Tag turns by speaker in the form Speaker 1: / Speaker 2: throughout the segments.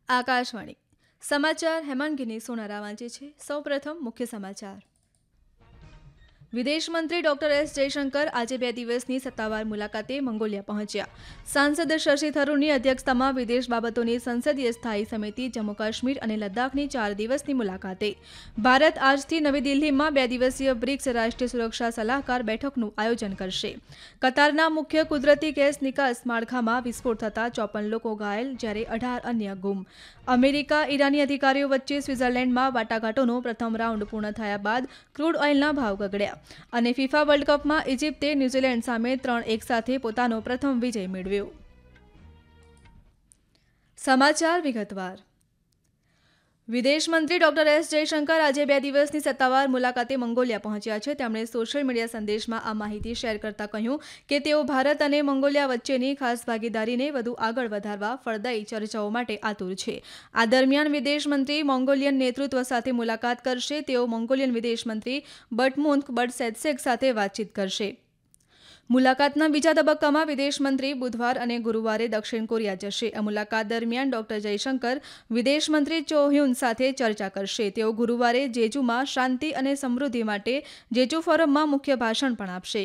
Speaker 1: આકાશવાણી સમાચાર હેમાંગીની સોનારા વાંચે છે। સૌપ્રથમ મુખ્ય સમાચાર। વિદેશ મંત્રી ડોક્ટર એસ જયશંકર આજે 2 દિવસની સત્તાવાર મુલાકાતે મંગોલિયા પહોંચ્યા। સાંસદ શશી થરૂરની અધ્યક્ષતામાં વિદેશ બાબતોની સંસદીય સ્થાયી સમિતિ જમ્મુ કાશ્મીર અને લદ્દાખની 4 દિવસની મુલાકાતે। ભારત આજથી નવી દિલ્હીમાં 2 દિવસીય બ્રિક્સ રાષ્ટ્રીય સુરક્ષા સલાહકાર બેઠકનું આયોજન કરશે। કતારના મુખ્ય કુદરતી ગેસ નિકાસ માળખામાં વિસ્ફોટ થતાં 54 લોકો ઘાયલ જ્યારે 18 અન્ય ગુમ। અમેરિકા ઈરાની અધિકારીઓ વચ્ચે સ્વિટ્ઝરલેન્ડમાં વાટાઘાટોનો પ્રથમ રાઉન્ડ પૂર્ણ થયા બાદ ક્રૂડ ઓઇલના ભાવ ગગડ્યા અને ફિફા વર્લ્ડ કપમાં ઇજિપ્તે ન્યૂઝીલેન્ડ સામે 3-1 સાથે પોતાનો પ્રથમ વિજય મેળવ્યો। સમાચાર વિગતવાર। વિદેશ મંત્રી ડોક્ટર એસ જયશંકર આજે 2 દિવસની સત્તાવાર મુલાકાતે મંગોલિયા પહોંચ્યા છે। તેમણે સોશિયલ મીડિયા સંદેશમાં આ માહિતી શેર કરતા કહ્યું કે તેઓ ભારત અને મંગોલિયા વચ્ચેની ખાસ ભાગીદારીને વધુ આગળ વધારવા ફળદાયી ચર્ચાઓ માટે આતુર છે। આ દરમિયાન વિદેશ મંત્રી મોંગોલિયન નેતૃત્વ સાથે મુલાકાત કરશે। તેઓ મોંગોલિયન વિદેશ મંત્રી બટમુન્ક બટસેત્સેક સાથે વાતચીત કરશે। મુલાકાતના બીજા તબક્કામાં વિદેશ મંત્રી બુધવાર અને ગુરુવારે દક્ષિણ કોરિયા જશે। આ મુલાકાત દરમિયાન ડોક્ટર જયશંકર વિદેશ મંત્રી ચો હ્યુન સાથે ચર્ચા કરશે। તેઓ ગુરુવારે જેજુમાં શાંતિ અને સમૃદ્ધિ માટે જેજુ ફોરમમાં મુખ્ય ભાષણ પણ આપશે।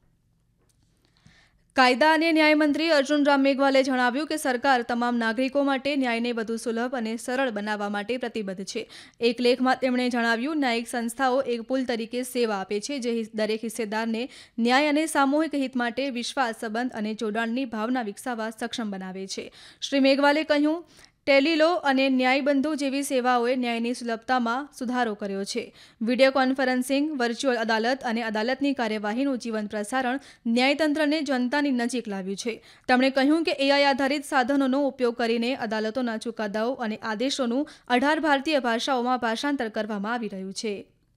Speaker 1: કાયદા અને ન્યાય મંત્રી અર્જુન રામ મેઘવાલે જણાવ્યું કે સરકાર તમામ નાગરિકો માટે ન્યાયને વધુ સુલભ અને સરળ બનાવવા માટે પ્રતિબદ્ધ છે। એક લેખમાં તેમણે જણાવ્યું, ન્યાયિક સંસ્થાઓ એક પુલ તરીકે સેવા આપે છે જે દરેક હિસ્સેદારને ન્યાય અને સામૂહિક હિત માટે વિશ્વાસ, સંબંધ અને જોડાણની ભાવના વિકસાવવા સક્ષમ બનાવે છે। શ્રી મેઘવાલે કહ્યું, ટેલીલો અને ન્યાયબંધુ જેવી સેવાઓએ ન્યાયની સુલભતામાં સુધારો કર્યો છે। વિડીયો કોન્ફરન્સિંગ, વર્ચ્યુઅલ અદાલત અને અદાલતની કાર્યવાહીનું જીવંત પ્રસારણ ન્યાયતંત્રને જનતાની નજીક લાવ્યું છે। તેમણે કહ્યું કે એઆઈ આધારિત સાધનોનો ઉપયોગ કરીને અદાલતોના ચુકાદાઓ અને આદેશોનું 18 ભારતીય ભાષાઓમાં ભાષાંતર કરવામાં આવી રહ્યું છે।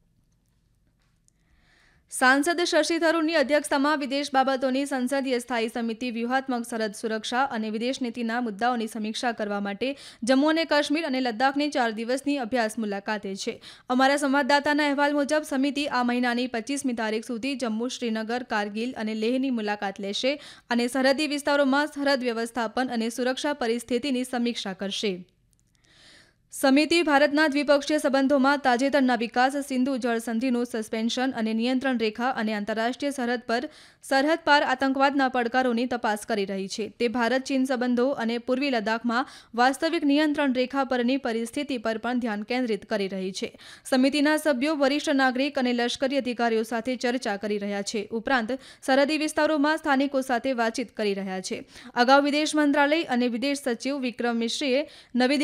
Speaker 1: સાંસદ શશી થરૂરની અધ્યક્ષતામાં વિદેશ બાબતોની સંસદીય સ્થાયી સમિતિ વ્યૂહાત્મક સરહદ સુરક્ષા અને વિદેશ નીતિના મુદ્દાઓની સમીક્ષા કરવા માટે જમ્મુ અને કાશ્મીર અને લદ્દાખની 4 દિવસની અભ્યાસ મુલાકાતે છે। અમારા સંવાદદાતાના અહેવાલ મુજબ સમિતિ આ મહિનાની 25મી તારીખ સુધી જમ્મુ, શ્રીનગર, કારગિલ અને લેહની મુલાકાત લેશે અને સરહદી વિસ્તારોમાં સરહદ વ્યવસ્થાપન અને સુરક્ષા પરિસ્થિતિની સમીક્ષા કરશે। સમિતિ ભારતના દ્વિપક્ષીય સંબંધોમાં તાજેતરના વિકાસ, સિંધુ જળ સંધિનું સસ્પેન્શન અને નિયંત્રણ રેખા અને આંતરરાષ્ટ્રીય સરહદ પાર આતંકવાદના પડકારોની તપાસ કરી રહી છે। તે ભારત-ચીન સંબંધો અને પૂર્વી લદ્દાખમાં વાસ્તવિક નિયંત્રણ રેખા પરની પરિસ્થિતિ પર પણ ધ્યાન કેન્દ્રિત કરી રહી છે। સમિતિના સભ્યો વરિષ્ઠ નાગરિક અને લશ્કરી અધિકારીઓ સાથે ચર્ચા કરી રહ્યા છે, ઉપરાંત સરહદી વિસ્તારોમાં સ્થાનિકો સાથે વાતચીત કરી રહ્યા છે। અગાઉ વિદેશ મંત્રાલય અને વિદેશ સચિવ વિક્રમ મિશ્રીએ નવી